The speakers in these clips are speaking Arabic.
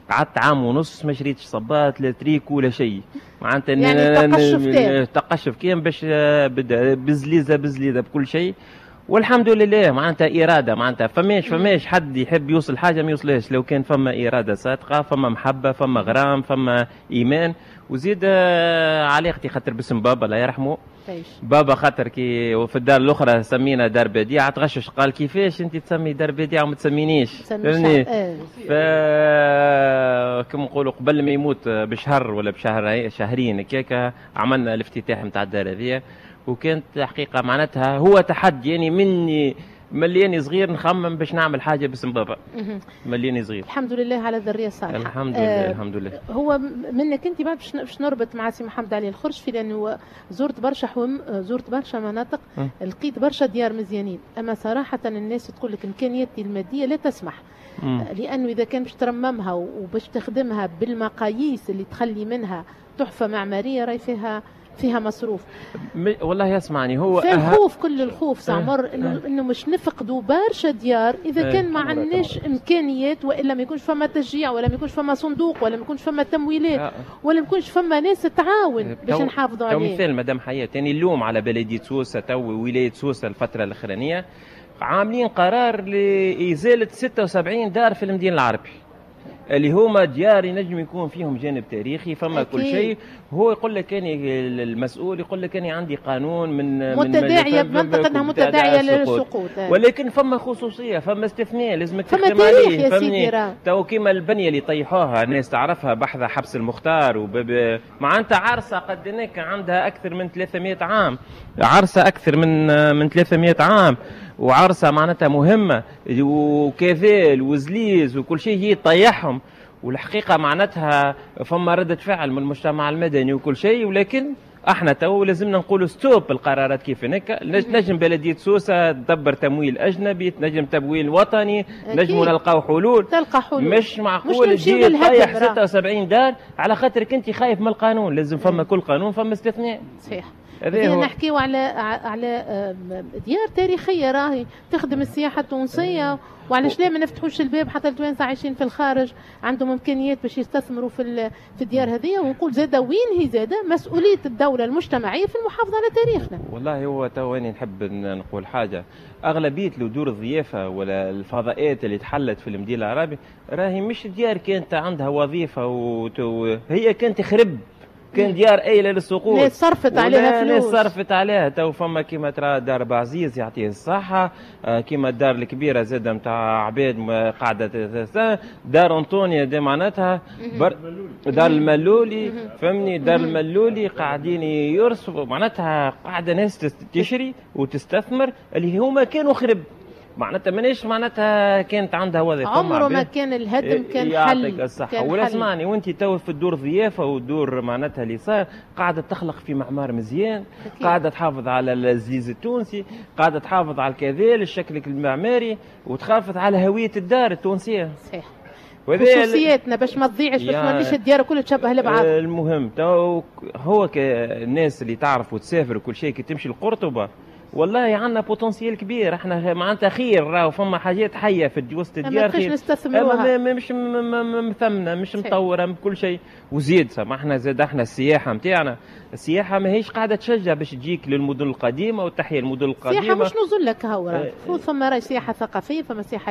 قعدت عام ونص ما شريتش صباط لا تريك ولا شيء. معناتها يعني تقشف كان باش بدا بزليزه بكل شيء. والحمد لله معناتها إرادة، معناتها فماش حد يحب يوصل حاجة ما يوصلهاش لو كان فما إرادة صادقة، فما محبة، فما غرام، فما إيمان. وزيد علاقتي خاطر باسم بابا الله يرحمه. بابا خاطر كي وفي الدار الأخرى سمينا دار بديعة تغشش قال كيفاش أنت تسمي دار بديعة وما تسمينيش؟ فهمني؟ كما نقولوا قبل ما يموت بشهر ولا شهرين كيكا عملنا الافتتاح نتاع الدار هذيا. وكانت حقيقة معناتها هو تحدي يعني مني ملياني صغير نخمم باش نعمل حاجة باسم بابا. ملياني صغير. الحمد لله على الذرية الصالحة. الحمد لله الحمد لله. هو منك انت بعد باش نربط مع سي محمد علي الخرشفي لانه زرت برشا مناطق لقيت برشا ديار مزيانين، اما صراحة الناس تقول لك امكانياتي المادية لا تسمح. لانه اذا كان باش ترممها وباش تخدمها بالمقاييس اللي تخلي منها تحفة معمارية راي فيها مصروف. والله يسمعني هو في الخوف كل الخوف سامر انه مش نفقدوا برشا ديار اذا كان ما عندناش امكانيات، والا ما يكونش فما تشجيع، ولا ما يكونش فما صندوق، ولا ما يكونش فما تمويلات، ولا ما يكونش فما ناس تعاون باش نحافظوا عليه. مثال مدام حياة يعني اللوم على بلدية سوسة تو ولاية سوسة الفترة الأخرانية عاملين قرار لإزالة 76 دار في المدينة العربي اللي هما ديار ينجم يكون فيهم جانب تاريخي فما كل شيء. هو يقول لك كان المسؤول يقول لك أنا عندي قانون من متداعية بمنطقة انها متداعية للسقوط، ولكن فما خصوصية فما استثناء لازمك فما تاريخ يا سيدي. تو كيما البنية اللي طيحوها الناس تعرفها بحثها حبس المختار معناتها عرسة قد هناك عندها أكثر من 300 عام، عرسة أكثر من 300 عام، وعرسة معناتها مهمة وكذال وزليز وكل شيء هي طيحهم. والحقيقة معناتها فما ردة فعل من المجتمع المدني وكل شيء، ولكن احنا تو لازمنا نقولوا ستوب القرارات كيف هناك. نجم بلدية سوسة تدبر تمويل أجنبي، تنجم تمويل وطني، نجموا نلقاو حلول. مش معقول تجي تطيح 76 دار على خاطرك انت خايف من القانون. لازم فما كل قانون فما استثناء. صحيح. نحكيو على ديار تاريخية راهي تخدم السياحة التونسية، وعلاش لا ما نفتحوش الباب حتى التوانسة عايشين في الخارج عندهم امكانيات باش يستثمروا في الديار هذه. ونقول زاده وين هي زاده مسؤولية الدولة المجتمعية في المحافظة على تاريخنا. والله هو تواني نحب نقول حاجة، أغلبية دور الضيافة ولا الفضاءات اللي تحلت في المدينة العربي راهي مش ديار كانت عندها وظيفة هي كانت تخرب، كان ديار ايله للسقوط، ناس صرفت عليها فلوس، ناس صرفت عليها. تو فما كيما ترى دار بعزيز يعطيه الصحه، كيما الدار الكبيره زاده نتاع عباد قاعده، دار انطونيا دي معناتها دار الملولي فهمني، دار الملولي قاعدين يرسموا معناتها قاعده ناس تشري وتستثمر اللي هما كانوا خرب معناتها مانيش معناتها كانت عندها وظيفه. عمره ما كان الهدم كان حل. يعطيك الصحه. ولا اسمعني وانت تو في الدور ضيافه والدور معناتها اللي صار قاعده تخلق في معمار مزيان، قاعده تحافظ على الزيز التونسي، قاعده تحافظ على الكذال الشكل المعماري، وتحافظ على هويه الدار التونسيه. صحيح. خصوصياتنا باش ما تضيعش، باش ما نوليش الديار كلها تشبه لبعض. المهم تو هو الناس اللي تعرف وتسافر وكل شيء كي تمشي لقرطبه والله عندنا بوتنسيال كبير، احنا معناتها خير راهو فما حاجات حيه في وسط الديار خير نستثمروها مش مثمنه مش مطوره بكل شيء. وزيد سامحنا زاد احنا السياحه نتاعنا، السياحه ماهيش قاعده تشجع باش تجيك للمدن القديمه وتحيا المدن القديمه. السياحه مش نزل لك هو المفروض فما راهي سياحه ثقافيه، فما سياحه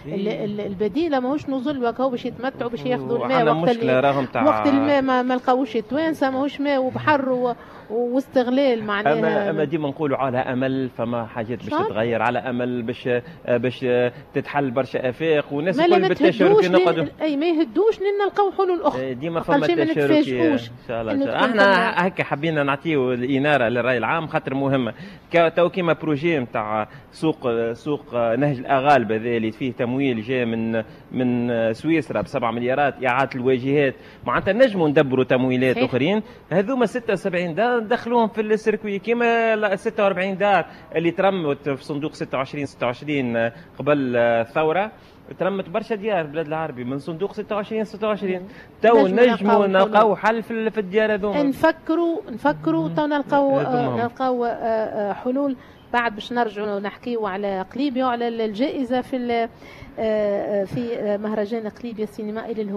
البديله ماهوش نزل لك هو باش يتمتعوا باش ياخذوا الماء وقت الماء ما لقاوش التوانسه ماهوش ماء وبحر واستغلال معناها. اما ديما نقولوا على امل فما حاجات باش تتغير، على امل باش تتحل برشا افاق والناس الكل بالتشارك نقعدوا. اي ما يهدوش لان نلقاو حلول اخرى. ديما فما تشارك ان شاء الله. احنا هكا حبينا نعطيو الاناره للراي العام خاطر مهمه. تو كيما بروجي نتاع سوق نهج الاغالب هذا اللي فيه تمويل جاي من سويسرا ب7 مليارات اعاده الواجهات، معناتها نجموا ندبروا تمويلات اخرين. هذوما 76 دار ندخلوهم في السيركوي كيما 46 دار اللي ترمت في صندوق 26 قبل الثوره، ترمت برشا ديار البلاد العربي من صندوق 26 تو نجموا نلقاو حل في الديار هذوما. نفكروا تو نلقاو حلول. بعد باش نرجعوا نحكيوا على قليبيا وعلى الجائزه في مهرجان قليبيا السينمائي